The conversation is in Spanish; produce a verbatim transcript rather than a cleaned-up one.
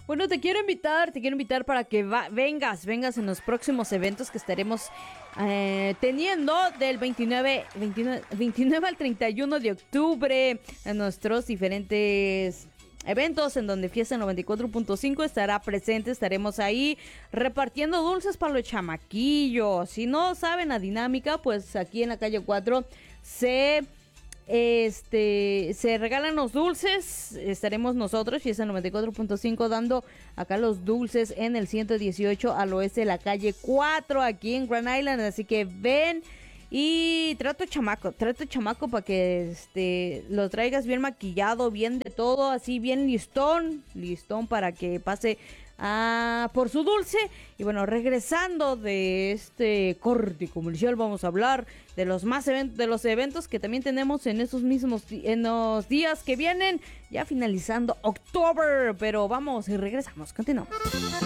Bueno, te quiero invitar, te quiero invitar para que va, vengas, vengas en los próximos eventos que estaremos eh, teniendo del veintinueve, veintinueve, veintinueve al treinta y uno de octubre en nuestros diferentes eventos en donde Fiesta noventa y cuatro punto cinco estará presente. Estaremos ahí repartiendo dulces para los chamaquillos. Si no saben la dinámica, pues aquí en la calle cuatro se... Este, se regalan los dulces. Estaremos nosotros, Fiesta noventa y cuatro punto cinco, dando acá los dulces en el ciento dieciocho al oeste de la calle cuatro, aquí en Grand Island. Así que ven y trato chamaco, trato chamaco para que este lo traigas bien maquillado, bien de todo, así bien listón, listón para que pase a por su dulce. Y bueno, regresando de este corte comercial, vamos a hablar de los más event- de los eventos que también tenemos en esos mismos en los días que vienen, ya finalizando octubre. Pero vamos y regresamos, continuamos.